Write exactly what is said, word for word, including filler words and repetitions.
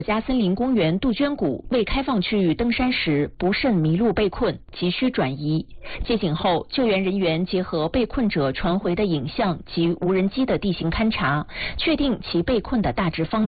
嘉森林公园杜鹃谷未开放区域登山时不慎迷路被困，急需转移。接警后，救援人员结合被困者传回的影像及无人机的地形勘查，确定其被困的大致方